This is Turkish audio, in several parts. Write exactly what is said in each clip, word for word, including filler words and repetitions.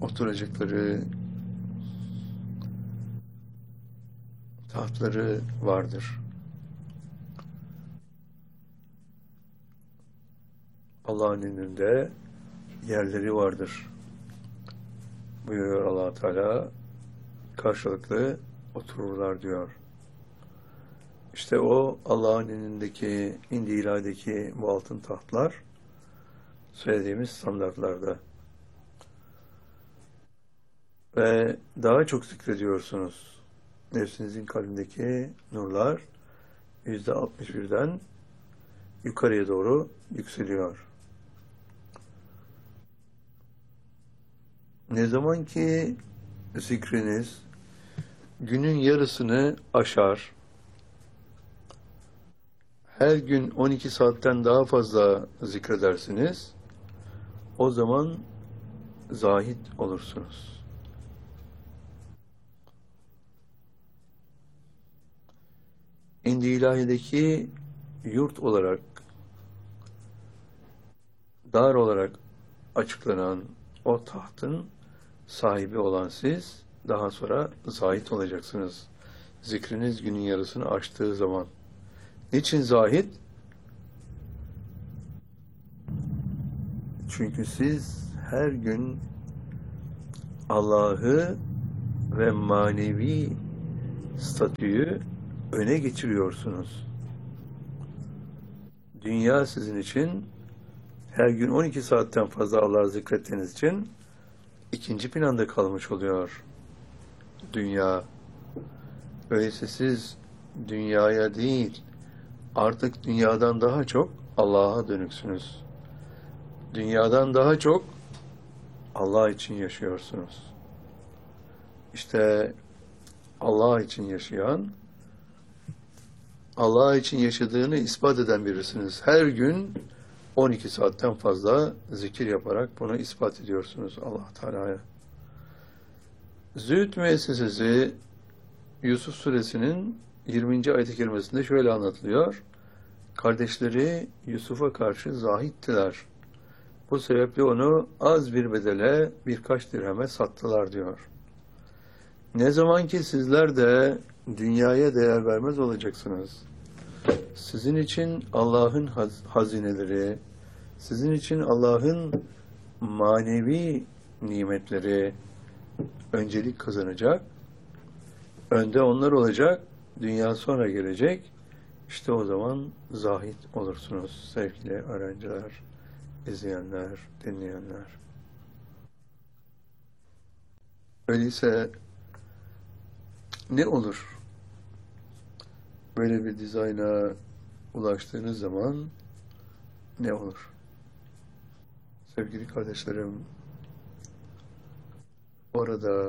oturacakları tahtları vardır. Allah'ın önünde yerleri vardır. Buyuruyor Allah Teala, karşılıklı otururlar diyor. İşte o Allah'ın önündeki, indila'daki bu altın tahtlar söylediğimiz standartlarda. Ve daha çok zikrediyorsunuz. Nefsinizin kalbindeki nurlar yüzde altmış birden yukarıya doğru yükseliyor. Ne zaman ki zikriniz günün yarısını aşar, her gün on iki saatten daha fazla zikredersiniz, o zaman zahid olursunuz. İndi ilahideki yurt olarak, dar olarak açıklanan o tahtın sahibi olan siz, daha sonra zahid olacaksınız. Zikriniz günün yarısını aştığı zaman. Niçin zahid? Çünkü siz her gün Allah'ı ve manevi statüyü öne geçiriyorsunuz. Dünya sizin için her gün on iki saatten fazla Allah'ı zikrettiğiniz için ikinci planda kalmış oluyor. Dünya. Öyleyse siz dünyaya değil, artık dünyadan daha çok Allah'a dönüksünüz. Dünyadan daha çok Allah için yaşıyorsunuz. İşte Allah için yaşayan, Allah için yaşadığını ispat eden birisiniz. Her gün on iki saatten fazla zikir yaparak bunu ispat ediyorsunuz Allah Teala'ya. Zühd müessesesi Yusuf Suresinin yirminci ayet-i kerimesinde şöyle anlatılıyor. Kardeşleri Yusuf'a karşı zahittiler. Bu sebeple onu az bir bedele birkaç dirheme sattılar diyor. Ne zaman ki sizler de dünyaya değer vermez olacaksınız, sizin için Allah'ın haz- hazineleri, sizin için Allah'ın manevi nimetleri öncelik kazanacak, önde onlar olacak, dünya sonra gelecek. İşte o zaman zahid olursunuz sevgili öğrenciler, izleyenler, dinleyenler. Öyleyse ne olur? Böyle bir dizayna ulaştığınız zaman ne olur? Sevgili kardeşlerim, orada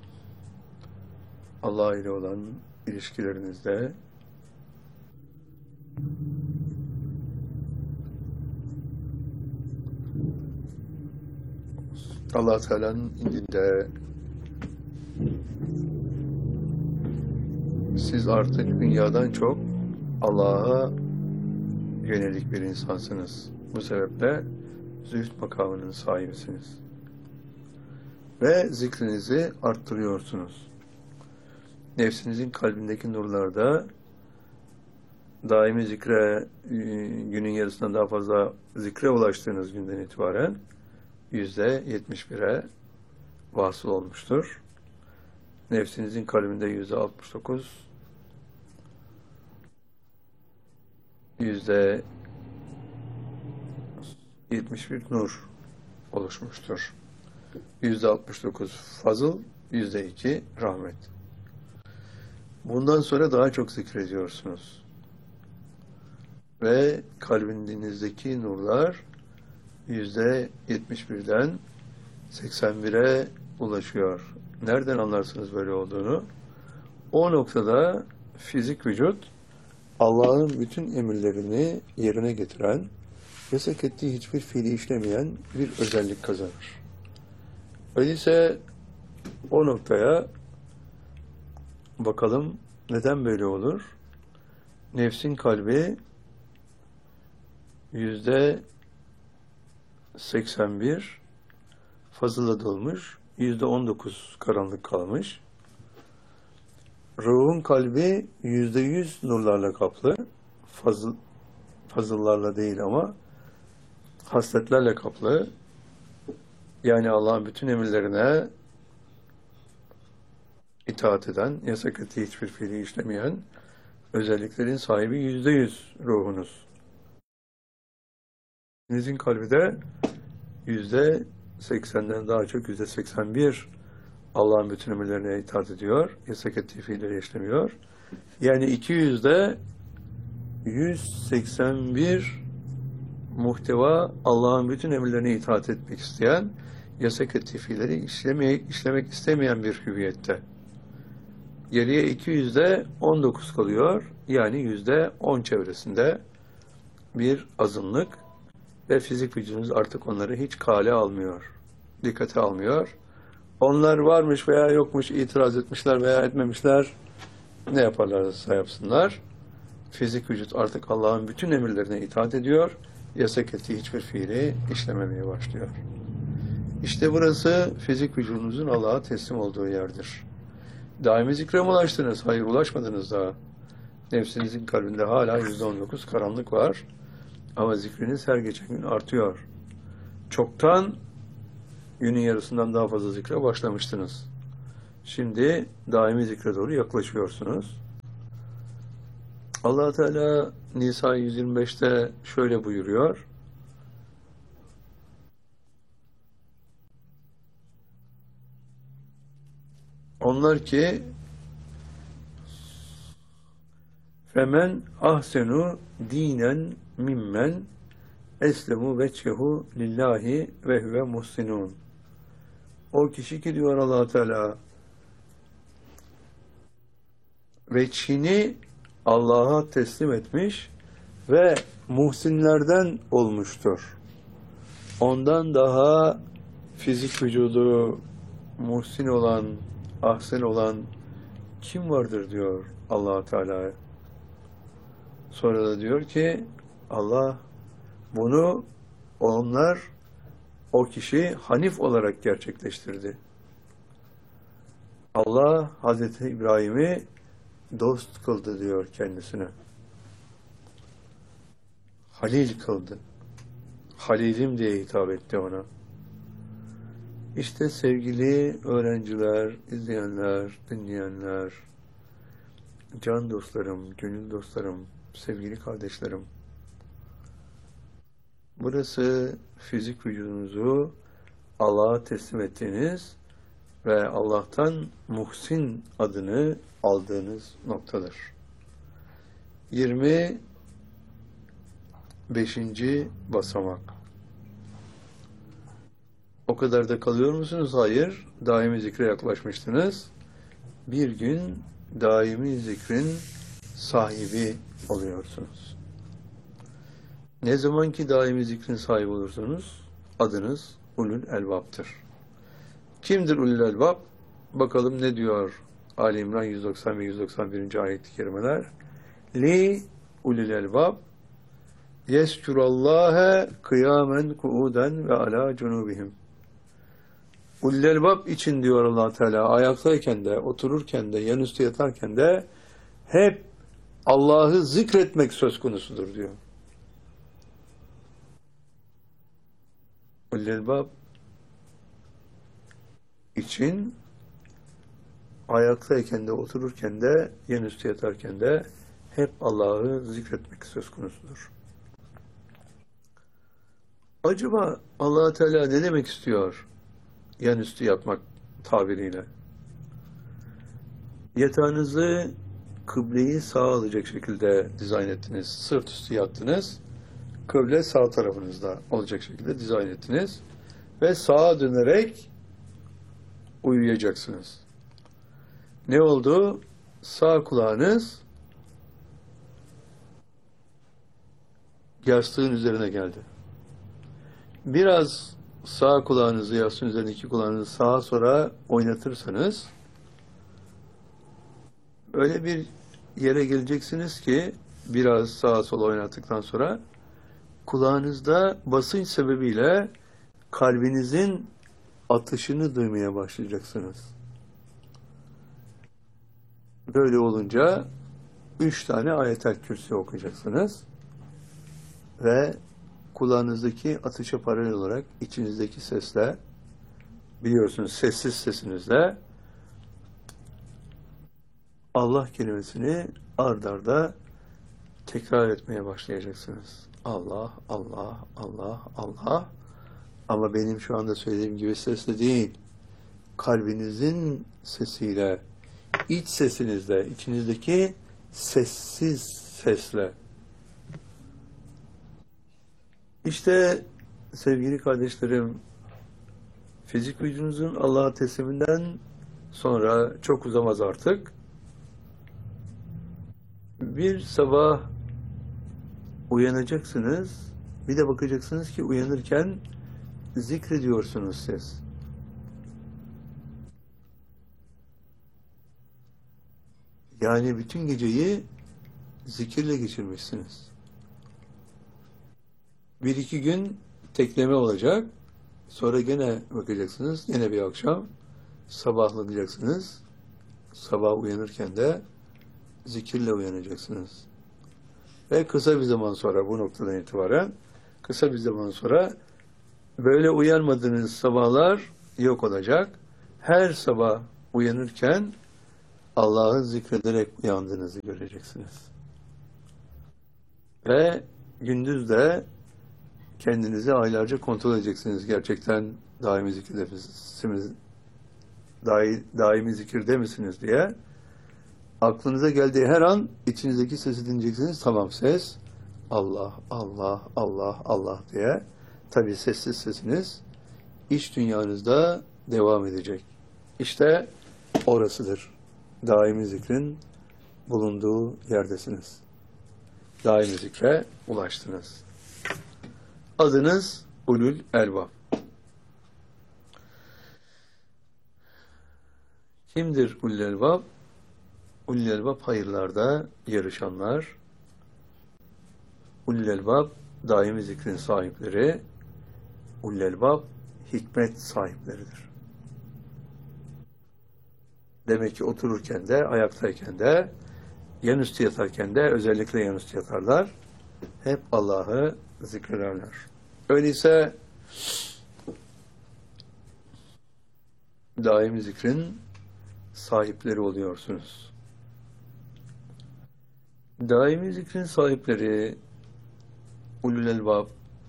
Allah ile olan ilişkilerinizde Allah Teala'nın indinde siz artık dünyadan çok Allah'a yönelik bir insansınız. Bu sebeple zühd makamının sahibisiniz. Ve zikrinizi arttırıyorsunuz. Nefsinizin kalbindeki nurlarda daimi zikre, günün yarısından daha fazla zikre ulaştığınız günden itibaren yüzde yetmiş bire vasıl olmuştur. Nefsinizin kalbinde yüzde altmış dokuz, yüzde yetmiş bir nur oluşmuştur. Yüzde altmış dokuz fazıl, yüzde iki rahmet. Bundan sonra daha çok zikrediyorsunuz. Ve kalbinizdeki nurlar yüzde yetmiş birden seksen bire ulaşıyor. Nereden anlarsınız böyle olduğunu? O noktada fizik vücut Allah'ın bütün emirlerini yerine getiren, yasak ettiği hiçbir fiili işlemeyen bir özellik kazanır. Öyleyse o noktaya bakalım neden böyle olur? Nefsin kalbi yüzde seksen bir fazıla dolmuş, yüzde on dokuz karanlık kalmış. Ruhun kalbi yüzde yüz nurlarla kaplı. Fazıl, fazıllarla değil ama hasletlerle kaplı. Yani Allah'ın bütün emirlerine itaat eden, yasak ettiği hiçbir fiili işlemeyen özelliklerin sahibi yüzde yüz ruhunuz. Sizin kalbi de yüzde seksenden daha çok yüzde seksen bir Allah'ın bütün emirlerine itaat ediyor, yasak ettiği fiilleri işlemiyor. Yani iki yüzde yüz seksen bir muhteva Allah'ın bütün emirlerine itaat etmek isteyen, yasak ettiği fiilleri işlemeye, işlemek istemeyen bir hüviyette. Geriye iki yüzde on dokuz kalıyor. Yani yüzde on çevresinde bir azınlık ve fizik vücudunuz artık onları hiç kale almıyor. Dikkate almıyor. Onlar varmış veya yokmuş, itiraz etmişler veya etmemişler. Ne yaparlarsa yapsınlar. Fizik vücut artık Allah'ın bütün emirlerine itaat ediyor. Yasak ettiği hiçbir fiili işlememeye başlıyor. İşte burası fizik vücudunuzun Allah'a teslim olduğu yerdir. Daimi zikre mi ulaştınız? Hayır, ulaşmadınız daha. Nefsinizin kalbinde hala yüzde on dokuz karanlık var. Ama zikriniz her geçen gün artıyor. Çoktan günün yarısından daha fazla zikre başlamıştınız. Şimdi daimi zikre doğru yaklaşıyorsunuz. Allah Teala Nisa yüz yirmi beşte şöyle buyuruyor. Onlar ki femen ahsenu dinen mimmen eslemu veçhehu lillahi ve huve muhsinun. O kişi ki diyor Allah Teala veçhini Allah'a teslim etmiş ve muhsinlerden olmuştur. Ondan daha fizik vücudu muhsin olan, ahsen olan kim vardır diyor Allah Teala. Sonra da diyor ki Allah bunu onlar o kişi Hanif olarak gerçekleştirdi. Allah Hazreti İbrahim'i dost kıldı diyor kendisine. Halil kıldı. Halilim diye hitap etti ona. İşte sevgili öğrenciler, izleyenler, dinleyenler, can dostlarım, gönül dostlarım, sevgili kardeşlerim. Burası fizik vücudunuzu Allah'a teslim ettiğiniz ve Allah'tan Muhsin adını aldığınız noktadır. yirmi beşinci basamak. O kadar da kalıyor musunuz? Hayır. Daimi zikre yaklaşmıştınız. Bir gün daimi zikrin sahibi oluyorsunuz. Ne zaman ki daimi zikrin sahibi olursunuz, adınız Ulul Elbab'tır. Kimdir Ulul Elbab? Bakalım ne diyor Ali İmran yüz doksan ve yüz doksan birinci ayet-i kerimeler. Li Ulul Elbab yescurallâhe kıyamen kuuden ve alâ cunubihim. Ulul Elbab için diyor Allah Teala, ayaktayken de, otururken de, yanüstü yatarken de hep Allah'ı zikretmek söz konusudur diyor. Ulul Elbab için ayaktayken de, otururken de, yanüstü yatarken de hep Allah'ı zikretmek söz konusudur. Acaba Allah Teala ne demek istiyor yanüstü yatmak tabiriyle? Yatağınızı kıbleyi sağa alacak şekilde dizayn ettiniz. Sırt üstü yattınız. Kıble sağ tarafınızda olacak şekilde dizayn ettiniz. Ve sağa dönerek uyuyacaksınız. Ne oldu? Sağ kulağınız yastığın üzerine geldi. Biraz sağ kulağınızı yastığın üzerindeki kulağınızı sağa sola oynatırsanız öyle bir yere geleceksiniz ki biraz sağa sola oynattıktan sonra kulağınızda basınç sebebiyle kalbinizin atışını duymaya başlayacaksınız. Böyle olunca üç tane Ayetel Kürsi okuyacaksınız ve kulağınızdaki atışa paralel olarak içinizdeki sesle, biliyorsunuz sessiz sesinizle Allah kelimesini ard arda tekrar etmeye başlayacaksınız. Allah, Allah, Allah, Allah. Ama benim şu anda söylediğim gibi sesle değil, kalbinizin sesiyle, iç sesinizle, içinizdeki sessiz sesle. İşte sevgili kardeşlerim, fizik vücudunuzun Allah'a tesliminden sonra çok uzamaz artık. Bir sabah uyanacaksınız, bir de bakacaksınız ki uyanırken zikrediyorsunuz siz. Yani bütün geceyi zikirle geçirmişsiniz. Bir iki gün tekleme olacak, sonra gene bakacaksınız, yine bir akşam sabahlanacaksınız. Sabah uyanırken de zikirle uyanacaksınız. Ve kısa bir zaman sonra, bu noktadan itibaren kısa bir zaman sonra böyle uyanmadığınız sabahlar yok olacak. Her sabah uyanırken Allah'ı zikrederek uyandığınızı göreceksiniz. Ve gündüz de kendinizi aylarca kontrol edeceksiniz. Gerçekten daimi zikirde misiniz, daimi, daimi zikirde misiniz diye. Aklınıza geldiği her an içinizdeki sesi dinleyeceksiniz. Tamam, ses Allah, Allah, Allah, Allah diye. Tabii sessiz sesiniz iç dünyanızda devam edecek. İşte orasıdır. Daimi zikrin bulunduğu yerdesiniz. Daimi zikre ulaştınız. Adınız Ulul Elbab. Kimdir Ulul Elbab? Ulul Elbab hayırlarda yarışanlar. Ulul Elbab daimi zikrin sahipleri. Ulul Elbab hikmet sahipleridir. Demek ki otururken de, ayaktayken de, yanüstü yatarken de, özellikle yanüstü yatarlar. Hep Allah'ı zikrederler. Öyleyse daimi zikrin sahipleri oluyorsunuz. Daimi zikrin sahipleri Ulul Elbab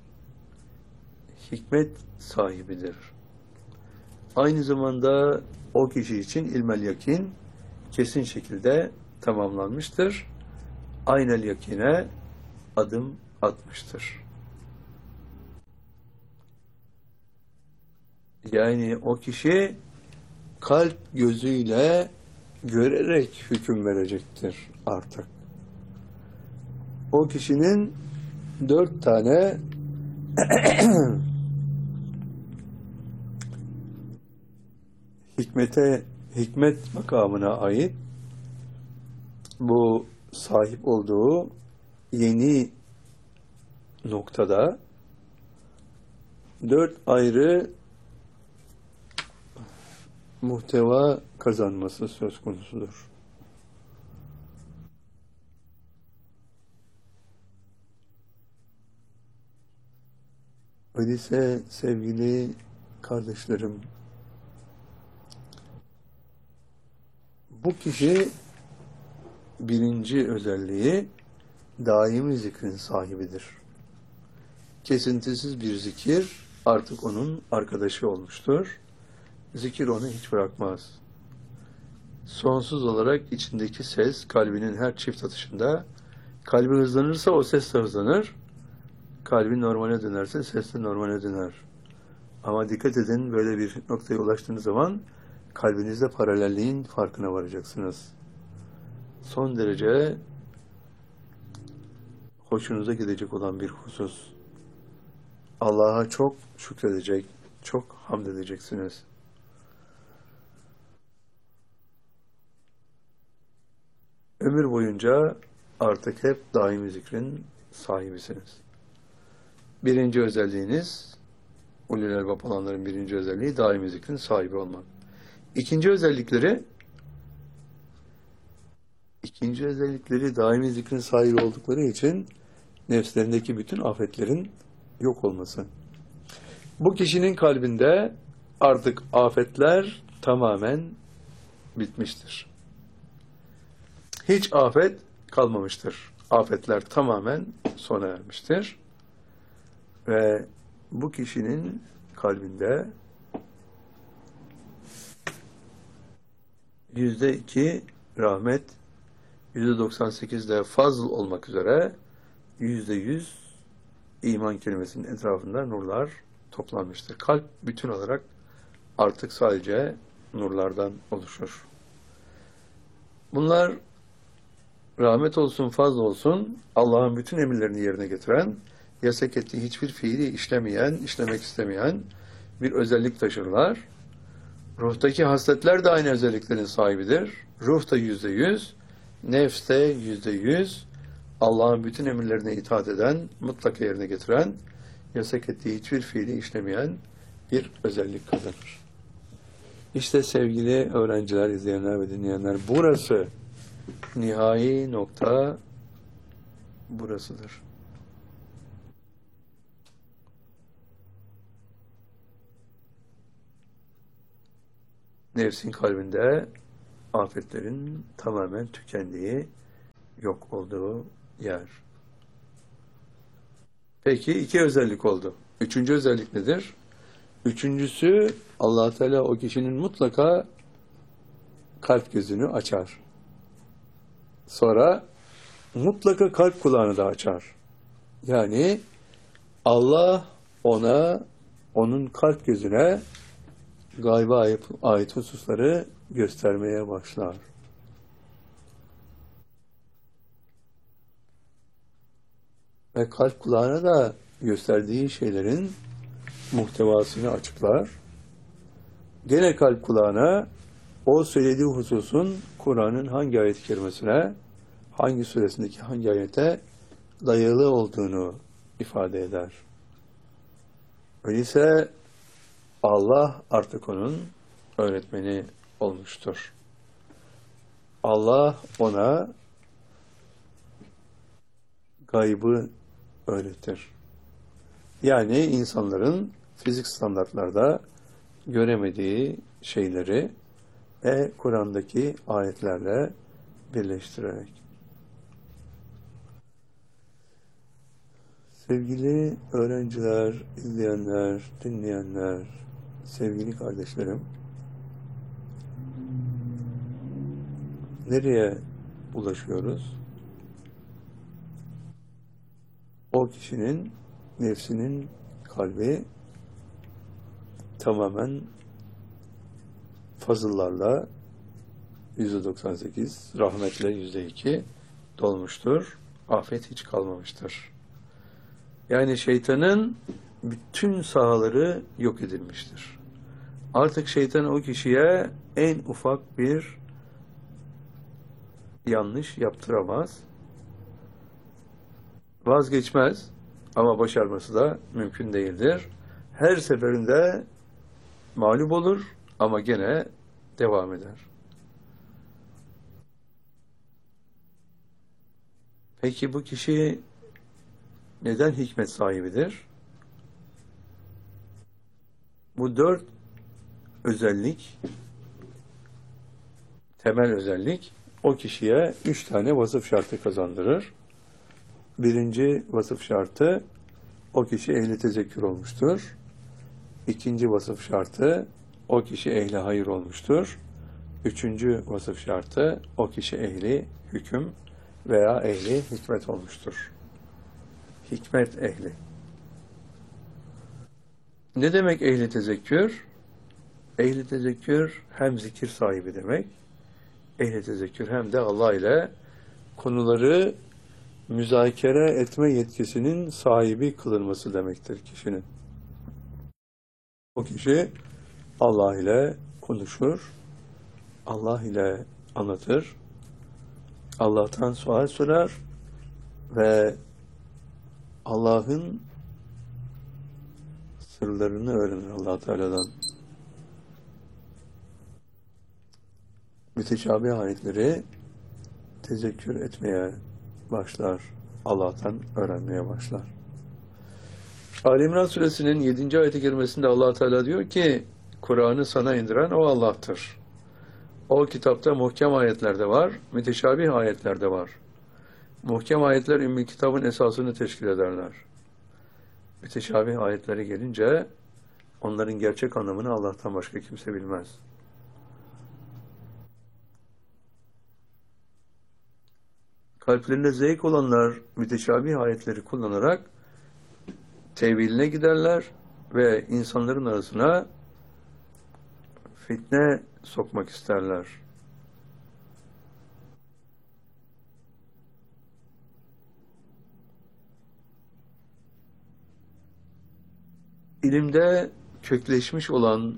hikmet sahibidir. Aynı zamanda o kişi için ilmel yakin kesin şekilde tamamlanmıştır. Aynel yakine adım atmıştır. Yani o kişi kalp gözüyle görerek hüküm verecektir artık. O kişinin dört tane hikmete, hikmet makamına ait bu sahip olduğu yeni noktada dört ayrı muhteva kazanması söz konusudur. Öyleyse sevgili kardeşlerim, bu kişi birinci özelliği daimi zikrin sahibidir. Kesintisiz bir zikir artık onun arkadaşı olmuştur. Zikir onu hiç bırakmaz. Sonsuz olarak içindeki ses kalbinin her çift atışında, kalbi hızlanırsa o ses de hızlanır. Kalbi normale dönerse ses de normale döner. Ama dikkat edin, böyle bir noktaya ulaştığınız zaman kalbinizde paralelliğin farkına varacaksınız. Son derece hoşunuza gidecek olan bir husus. Allah'a çok şükredecek, çok hamd edeceksiniz. Ömür boyunca artık hep daimi zikrin sahibisiniz. Birinci özelliğiniz ulul albab olanların birinci özelliği daimi zikrin sahibi olmak. İkinci özellikleri ikinci özellikleri daimi zikrin sahibi oldukları için nefslerindeki bütün afetlerin yok olması. Bu kişinin kalbinde artık afetler tamamen bitmiştir. Hiç afet kalmamıştır. Afetler tamamen sona ermiştir. Ve bu kişinin kalbinde yüzde iki rahmet, yüzde doksan sekiz de fazl olmak üzere yüzde yüz iman kelimesinin etrafında nurlar toplanmıştır. Kalp bütün olarak artık sadece nurlardan oluşur. Bunlar rahmet olsun, fazl olsun, Allah'ın bütün emirlerini yerine getiren, yasak ettiği hiçbir fiili işlemeyen, işlemek istemeyen bir özellik taşırlar. Ruhtaki hasletler de aynı özelliklerin sahibidir. Ruh da yüzde yüz, nefs de yüzde yüz, Allah'ın bütün emirlerine itaat eden, mutlaka yerine getiren, yasak ettiği hiçbir fiili işlemeyen bir özellik kazanır. İşte sevgili öğrenciler, izleyenler ve dinleyenler, burası nihai nokta burasıdır. Nefsin kalbinde afetlerin tamamen tükendiği, yok olduğu yer. Peki iki özellik oldu. Üçüncü özellik nedir? Üçüncüsü, Allah Teala o kişinin mutlaka kalp gözünü açar. Sonra mutlaka kalp kulağını da açar. Yani Allah ona, onun kalp gözüne gayba ait hususları göstermeye başlar. Ve kalp kulağına da gösterdiği şeylerin muhtevasını açıklar. Gene kalp kulağına o söylediği hususun Kur'an'ın hangi ayet-i kerimesine, hangi suresindeki hangi ayete dayalı olduğunu ifade eder. Öyleyse Allah artık onun öğretmeni olmuştur. Allah ona gaybı öğretir. Yani insanların fizik standartlarda göremediği şeyleri ve Kur'an'daki ayetlerle birleştirerek. Sevgili öğrenciler, izleyenler, dinleyenler, sevgili kardeşlerim, nereye ulaşıyoruz? O kişinin nefsinin kalbi tamamen fazıllarla yüzde doksan sekiz, rahmetle yüzde iki dolmuştur. Afet hiç kalmamıştır. Yani şeytanın bütün sahaları yok edilmiştir. Artık şeytan o kişiye en ufak bir yanlış yaptıramaz. Vazgeçmez ama başarması da mümkün değildir. Her seferinde mağlup olur ama gene devam eder. Peki bu kişi neden hikmet sahibidir? Bu dört özellik, temel özellik o kişiye üç tane vasıf şartı kazandırır. Birinci vasıf şartı, o kişi ehli tezekkür olmuştur. İkinci vasıf şartı, o kişi ehli hayır olmuştur. Üçüncü vasıf şartı, o kişi ehli hüküm veya ehli hikmet olmuştur. Hikmet ehli. Ne demek ehli tezekkür? Ehli tezekkür hem zikir sahibi demek, ehli tezekkür hem de Allah ile konuları müzakere etme yetkisinin sahibi kılınması demektir kişinin. O kişi Allah ile konuşur, Allah ile anlatır, Allah'tan sual sorar ve Allah'ın sırlarını öğrenir Allah Teala'dan. Müteşabih ayetleri tezekkür etmeye başlar. Allah'tan öğrenmeye başlar. Ali İmran suresinin yedinci ayeti kerimesinde Allah Teala diyor ki Kur'an'ı sana indiren o Allah'tır. O kitapta muhkem ayetler de var, müteşabih ayetler de var. Muhkem ayetler Ümmü Kitab'ın esasını teşkil ederler. Müteşabih ayetleri gelince onların gerçek anlamını Allah'tan başka kimse bilmez. Kalplerinde zevk olanlar müteşabih ayetleri kullanarak teviline giderler ve insanların arasına fitne sokmak isterler. İlimde kökleşmiş olan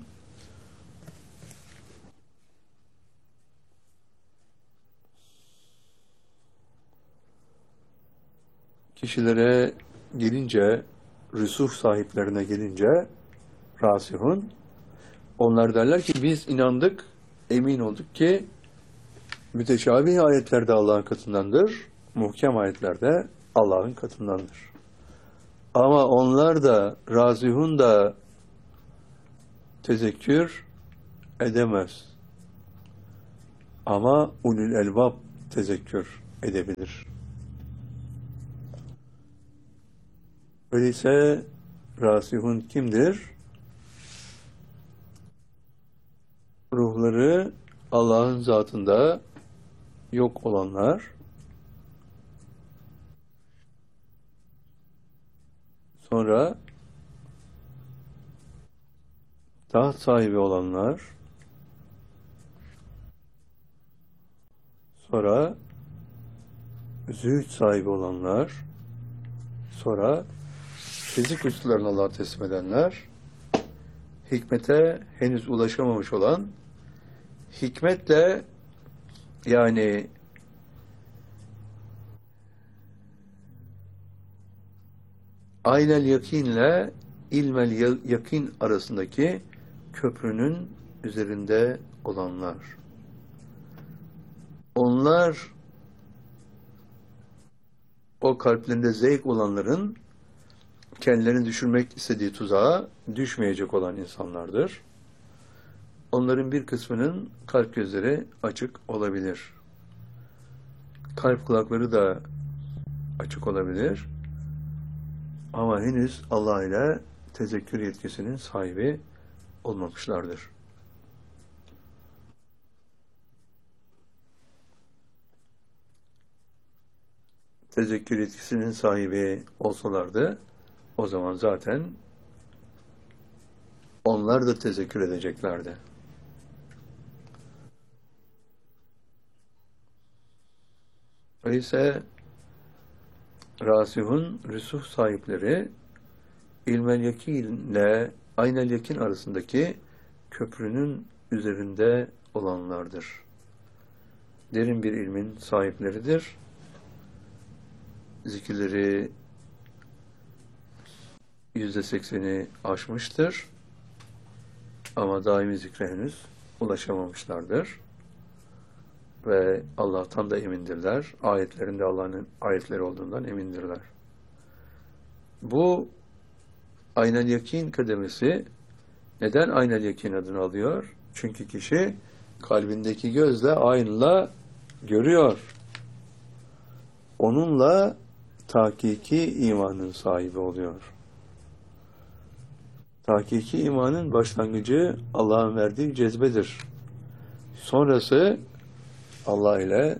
kişilere gelince, rüsuh sahiplerine gelince, rasihun, onlar derler ki biz inandık, emin olduk ki müteşabih ayetlerde Allah'ın katındandır, muhkem ayetlerde Allah'ın katındandır. Ama onlar da, rasihun da tezekkür edemez. Ama ulul elbab tezekkür edebilir. Öyleyse rasihun kimdir? Ruhları Allah'ın zatında yok olanlar, sonra taht sahibi olanlar, sonra zühd sahibi olanlar, sonra fizik üstlerini Allah'a teslim edenler, hikmete henüz ulaşamamış olan, hikmetle yani aynel yakinle ilmel yakin arasındaki köprünün üzerinde olanlar. Onlar o kalplerinde zevk olanların kendilerini düşürmek istediği tuzağa düşmeyecek olan insanlardır. Onların bir kısmının kalp gözleri açık olabilir. Kalp kulakları da açık olabilir. Ama henüz Allah ile tezekkür yetkisinin sahibi olmamışlardır. Tezekkür yetkisinin sahibi olsalardı, o zaman zaten onlar da tezekkür edeceklerdi. Öyleyse rasihun, rüsuh sahipleri ilmel yakin ile aynel yakin arasındaki köprünün üzerinde olanlardır. Derin bir ilmin sahipleridir. Zikirleri yüzde sekseni aşmıştır. Ama daimi zikre henüz ulaşamamışlardır. Ve Allah'tan da emindirler. Ayetlerinde Allah'ın ayetleri olduğundan emindirler. Bu aynel yakin kademesi neden aynel yakin adını alıyor? Çünkü kişi kalbindeki gözle aynla görüyor. Onunla tahkiki imanın sahibi oluyor. Tahkiki imanın başlangıcı Allah'ın verdiği cezbedir. Sonrası Allah ile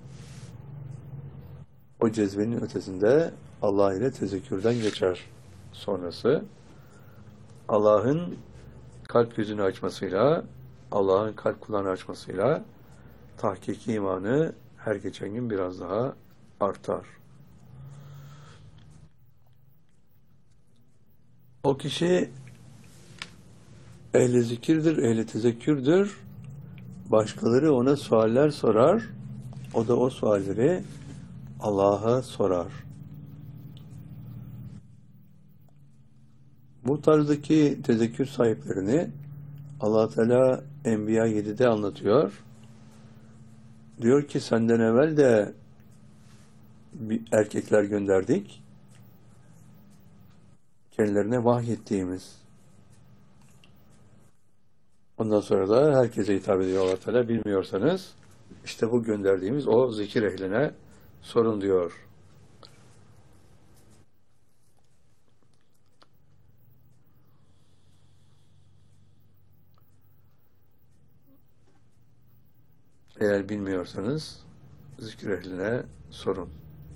o cezbenin ötesinde Allah ile tezekkürden geçer. Sonrası Allah'ın kalp gözünü açmasıyla, Allah'ın kalp kulağını açmasıyla tahkiki imanı her geçen gün biraz daha artar. O kişi ehli zikirdir, ehli tezekkürdür. Başkaları ona sualler sorar. O da o sualleri Allah'a sorar. Bu tarzdaki tezekkür sahiplerini Allah Teala Enbiya yedide anlatıyor. Diyor ki senden evvel de bir erkekler gönderdik. Kendilerine vahyettiğimiz. Ondan sonra da herkese hitap ediyor Allah Teala. Bilmiyorsanız işte bu gönderdiğimiz o zikir ehline sorun diyor. Eğer bilmiyorsanız zikir ehline sorun.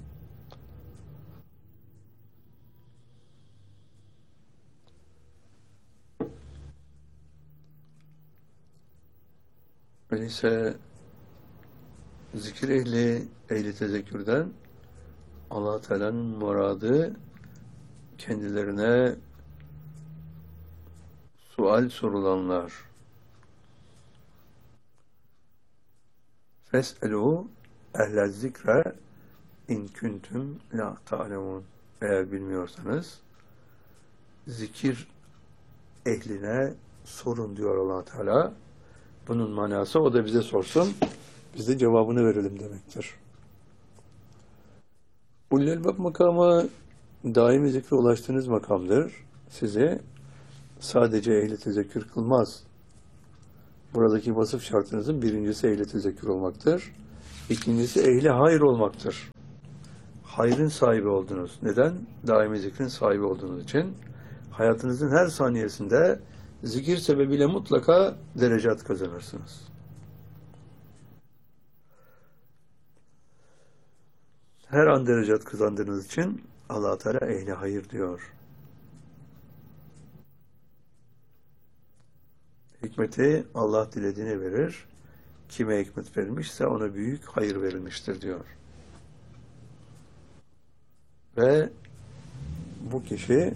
Öyleyse zikir ehli, ehli tezekkürden Allah Teala'nın muradı kendilerine sual sorulanlar. Fes'elû ehle zikre in kuntum la ta'lemun. Eğer bilmiyorsanız zikir ehline sorun diyor Allah Teala. Bunun manası o da bize sorsun. Biz de cevabını verelim demektir. Ulul Elbab makamı daimi zikre ulaştığınız makamdır. Sizi sadece ehli tezekkür kılmaz. Buradaki vasıf şartınızın birincisi ehli tezekkür olmaktır. İkincisi ehli hayır olmaktır. Hayrın sahibi oldunuz. Neden? Daimi zikrin sahibi olduğunuz için. Hayatınızın her saniyesinde zikir sebebiyle mutlaka derecat kazanırsınız. Her an derecat kazandığınız için Allah Teala ehli hayır diyor. Hikmeti Allah dilediğine verir. Kime hikmet verilmişse ona büyük hayır verilmiştir diyor. Ve bu kişi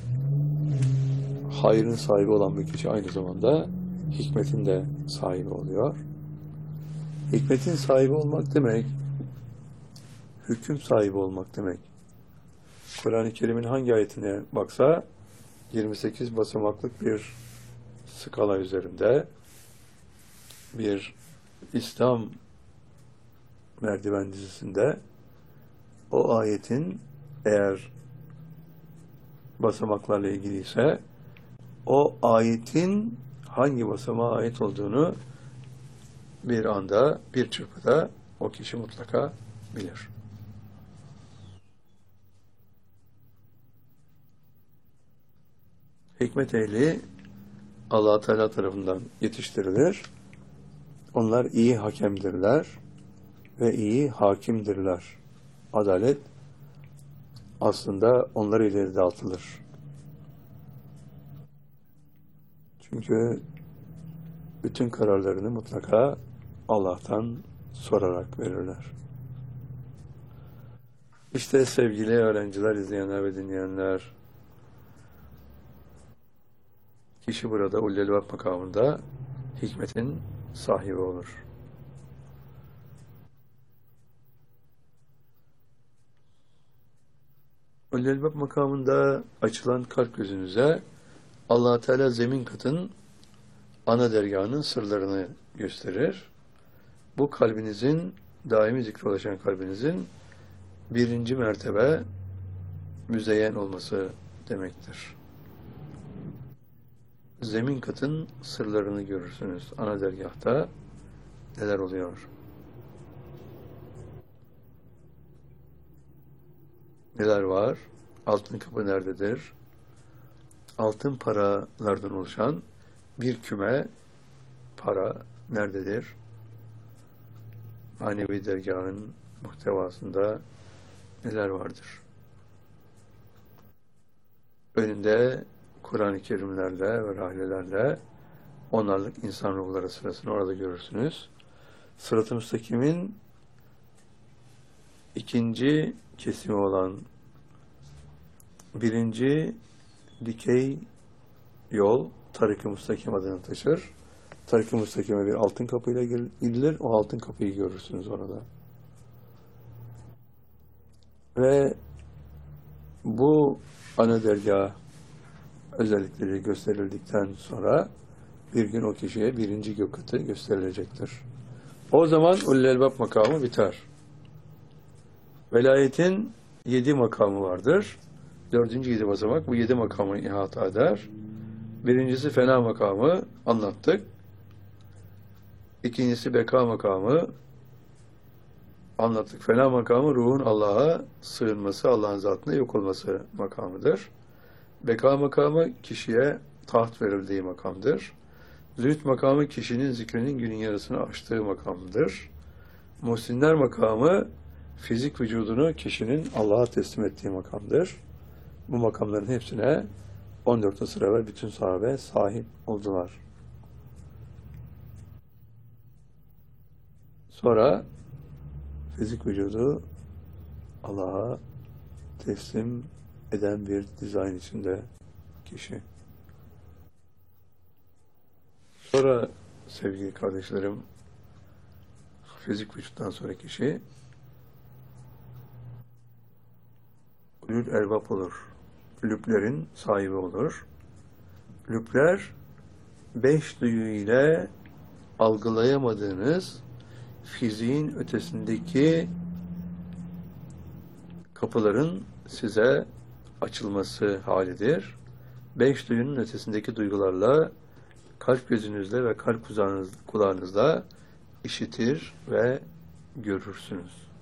hayrın sahibi olan bir kişi aynı zamanda hikmetin de sahibi oluyor. Hikmetin sahibi olmak demek, hüküm sahibi olmak demek. Kur'an-ı Kerim'in hangi ayetine baksa yirmi sekiz basamaklık bir skala üzerinde bir İslam merdiven dizisinde o ayetin eğer basamaklarla ilgili ise o ayetin hangi basamağa ait olduğunu bir anda, bir çırpıda o kişi mutlaka bilir. Hikmet ehli Allah Teala tarafından yetiştirilir. Onlar iyi hakemdirler ve iyi hakimdirler. Adalet aslında onlar ile dağıtılır. Çünkü bütün kararlarını mutlaka Allah'tan sorarak verirler. İşte sevgili öğrenciler, izleyenler ve dinleyenler, kişi burada Ulul Elbab makamında hikmetin sahibi olur. Ulul Elbab makamında açılan kalp gözünüze Allah Teala zemin katın ana dergahının sırlarını gösterir. Bu kalbinizin, daimi zikre ulaşan kalbinizin birinci mertebe müzeyyen olması demektir. Zemin katın sırlarını görürsünüz. Ana dergahta neler oluyor? Neler var? Altın kapı nerededir? Altın paralardan oluşan bir küme para nerededir? Manevi dergahın muhtevasında neler vardır? Önünde Kur'an-ı Kerimlerle ve rahlelerle onlarlık insan ruhları sırasını orada görürsünüz. Sırat-ı Müstakim'in ikinci kesimi olan birinci dikey yol Tarik-ı Müstakim adını taşır. Tarik-ı Müstakim'e bir altın kapıyla gidilir. O altın kapıyı görürsünüz orada. Ve bu ana dergah özellikleri gösterildikten sonra bir gün o kişiye birinci gök katı gösterilecektir. O zaman ulul elbab makamı biter. Velayetin yedi makamı vardır. Dördüncü yedi basamak bu yedi makamı ihata eder. Birincisi fena makamı anlattık. İkincisi beka makamı anlattık. Fena makamı ruhun Allah'a sığınması, Allah'ın zatına yok olması makamıdır. Beka makamı kişiye taht verildiği makamdır. Zühd makamı kişinin zikrinin günün yarısını aştığı makamdır. Muhsinler makamı fizik vücudunu kişinin Allah'a teslim ettiği makamdır. Bu makamların hepsine on dört asır evvel bütün sahabe sahip oldular. Sonra fizik vücudu Allah'a teslim eden bir dizayn içinde kişi. Sonra sevgili kardeşlerim, fizik vücuttan sonra kişi ulul elbab olur. Lüblerin sahibi olur. Lübler beş duyu ile algılayamadığınız fiziğin ötesindeki kapıların size açılması halidir. Beş duyunun ötesindeki duygularla kalp gözünüzle ve kalp kulağınız, kulağınızla işitir ve görürsünüz.